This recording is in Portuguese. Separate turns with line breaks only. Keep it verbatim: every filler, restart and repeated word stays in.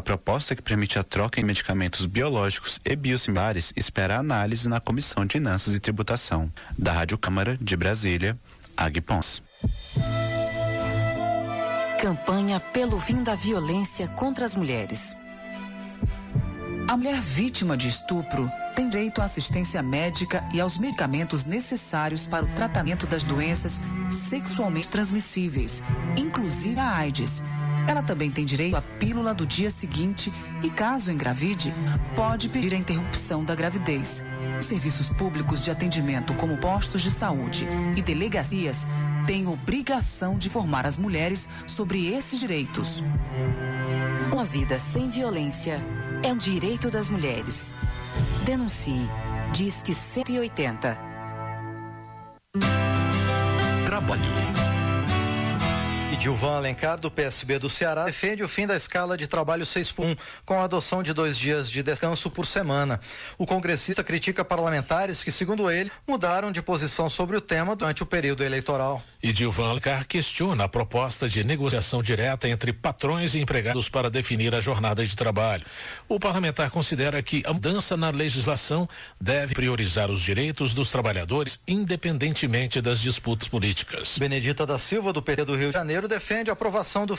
proposta que permite a troca em medicamentos biológicos e biosimilares espera análise na Comissão de Finanças e Tributação. Da Rádio Câmara de Brasília, Agui Pons.
Campanha pelo fim da violência contra as mulheres. A mulher vítima de estupro tem direito à assistência médica e aos medicamentos necessários para o tratamento das doenças sexualmente transmissíveis, inclusive a AIDS. Ela também tem direito à pílula do dia seguinte e, caso engravide, pode pedir a interrupção da gravidez. Os serviços públicos de atendimento, como postos de saúde e delegacias, têm obrigação de informar as mulheres sobre esses direitos. Uma vida sem violência é um direito das mulheres. Denuncie. Disque cento e oitenta.
Trabalho.
E Gilvan Alencar, do P S B do Ceará, defende o fim da escala de trabalho seis por um, com a adoção de dois dias de descanso por semana. O congressista critica parlamentares que, segundo ele, mudaram de posição sobre o tema durante o período eleitoral.
E Gilvan Alencar questiona a proposta de negociação direta entre patrões e empregados para definir a jornada de trabalho. O parlamentar considera que a mudança na legislação deve priorizar os direitos dos trabalhadores, independentemente das disputas políticas.
Benedita da Silva, do P T do Rio de Janeiro, defende a aprovação do